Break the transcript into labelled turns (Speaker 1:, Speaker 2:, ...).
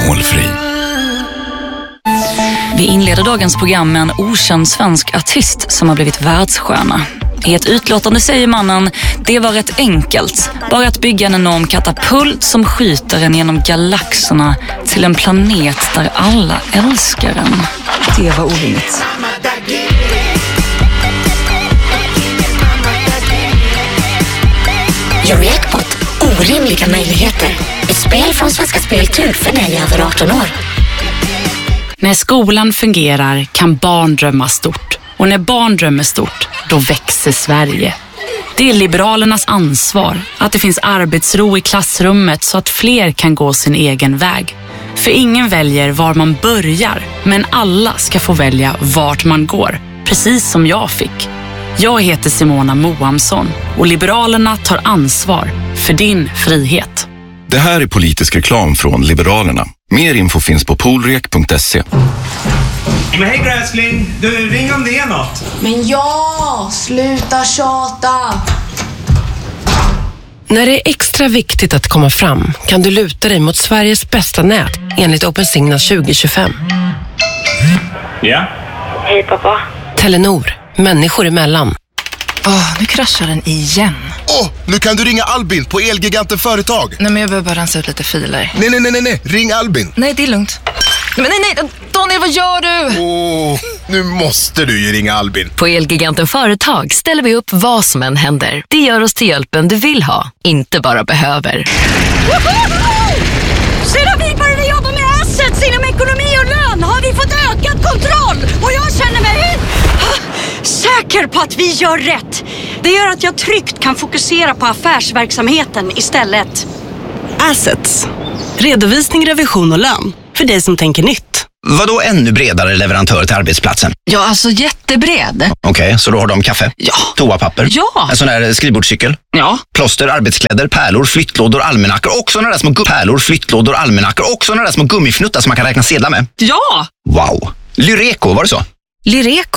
Speaker 1: alkoholfri.
Speaker 2: Vi inleder dagens program med en okänd svensk artist som har blivit världsstjärna. I ett utlåtande säger mannen: det var rätt enkelt. Bara att bygga en enorm katapult som skjuter en genom galaxerna till en planet där alla älskar en. Det var orimligt.
Speaker 3: Jackpot. Orimliga möjligheter. Ett spel från Svenska Speltur för dig över 18 år.
Speaker 4: När skolan fungerar kan barn drömma stort. Och när barn drömmer stort, då växer Sverige. Det är Liberalernas ansvar att det finns arbetsro i klassrummet så att fler kan gå sin egen väg. För ingen väljer var man börjar, men alla ska få välja vart man går. Precis som jag fick. Jag heter Simona Moamsson och Liberalerna tar ansvar för din frihet.
Speaker 1: Det här är politisk reklam från Liberalerna. Mer info finns på polrek.se.
Speaker 5: Men hej gräsling, du ring om det är något.
Speaker 6: Men ja, sluta tjata.
Speaker 7: När det är extra viktigt att komma fram kan du luta dig mot Sveriges bästa nät enligt Open Signal 2025.
Speaker 5: Ja?
Speaker 6: Hej pappa.
Speaker 7: Telenor, människor emellan.
Speaker 8: Nu kraschar den igen.
Speaker 9: Nu kan du ringa Albin på Elgiganten Företag.
Speaker 8: Nej, men jag behöver bara rensa ut lite filer.
Speaker 9: Nej. Ring Albin.
Speaker 8: Nej, det är lugnt. Men nej. Daniel, vad gör du?
Speaker 9: Nu måste du ju ringa Albin.
Speaker 10: På Elgiganten Företag ställer vi upp vad som än händer. Det gör oss till hjälpen du vill ha, inte bara behöver.
Speaker 11: Sedan vi började jobba med assets inom ekonomi och lön har vi fått ökad kontroll. Och jag känner mig säker på att vi gör rätt. Det gör att jag tryggt kan fokusera på affärsverksamheten istället.
Speaker 12: Assets. Redovisning, revision och lön. För dig som tänker nytt.
Speaker 13: Vadå ännu bredare leverantör till arbetsplatsen?
Speaker 8: Ja, alltså jättebred.
Speaker 13: Okej, så då har de kaffe?
Speaker 8: Ja.
Speaker 13: Toapapper?
Speaker 8: Ja.
Speaker 13: En sån där skrivbordscykel?
Speaker 8: Ja.
Speaker 13: Plåster, arbetskläder, pärlor, flyttlådor, almanackor och såna där små pärlor, flyttlådor, almanackor och såna där små gummifnuttar som man kan räkna sedlar med?
Speaker 8: Ja.
Speaker 13: Wow. Lyreco, var det så?
Speaker 10: Lyreco